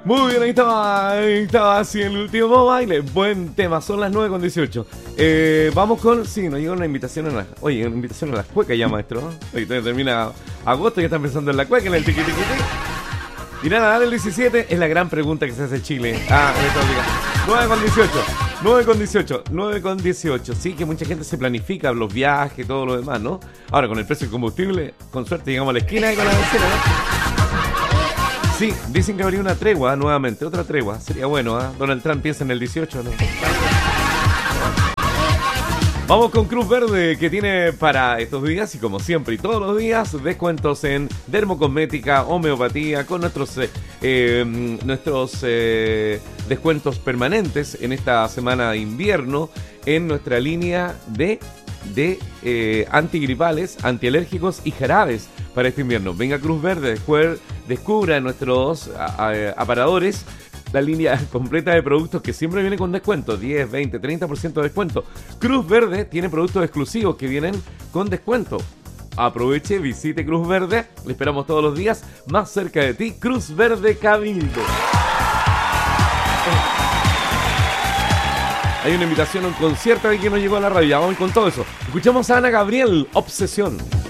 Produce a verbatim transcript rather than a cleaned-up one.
Muy bien, ahí estaba, ahí estaba así el último baile. Buen tema, son las nueve con dieciocho. Eh, vamos con, sí, nos llega una invitación a la, oye, una invitación a las cuecas ya, maestro. Hoy termina agosto y ya están pensando en la cueca, en el tiqui tiqui tiqui. ¿Irán a dar el diecisiete? Es la gran pregunta que se hace Chile. Ah, en esta obliga. nueve con dieciocho. nueve con dieciocho. nueve con dieciocho. Sí, que mucha gente se planifica los viajes y todo lo demás, ¿no? Ahora, con el precio del combustible, con suerte llegamos a la esquina y con la vecina, ¿no? Sí, dicen que habría una tregua nuevamente, otra tregua. Sería bueno, ¿ah? ¿eh? Donald Trump piensa en el dieciocho, ¿no? Vamos con Cruz Verde, que tiene para estos días, y como siempre y todos los días, descuentos en dermocosmética, homeopatía, con nuestros, eh, eh, nuestros eh, descuentos permanentes en esta semana de invierno, en nuestra línea de, de eh, antigripales, antialérgicos y jarabes para este invierno. Venga Cruz Verde, descubra nuestros a, a, aparadores la línea completa de productos que siempre viene con descuento, diez, veinte, treinta por ciento de descuento. Cruz Verde tiene productos exclusivos que vienen con descuento. Aproveche, visite Cruz Verde, le esperamos todos los días más cerca de ti. Cruz Verde Cabildo. Hay una invitación a un concierto aquí que nos llegó a la radio. Vamos con todo eso. Escuchamos a Ana Gabriel, Obsesión.